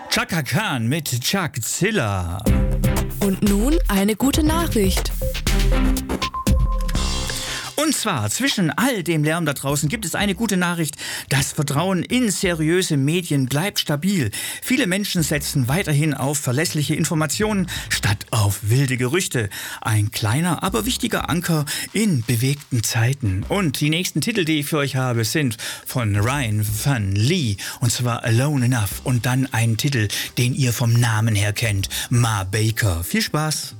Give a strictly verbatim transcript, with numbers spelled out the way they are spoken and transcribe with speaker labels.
Speaker 1: Chaka Khan mit Chuck Zilla.
Speaker 2: Und nun eine gute Nachricht.
Speaker 1: Und zwar, zwischen all dem Lärm da draußen gibt es eine gute Nachricht. Das Vertrauen in seriöse Medien bleibt stabil. Viele Menschen setzen weiterhin auf verlässliche Informationen statt auf wilde Gerüchte. Ein kleiner, aber wichtiger Anker in bewegten Zeiten. Und die nächsten Titel, die ich für euch habe, sind von Ryan Van Lee. Und zwar Alone Enough. Und dann ein Titel, den ihr vom Namen her kennt. Ma Baker. Viel Spaß!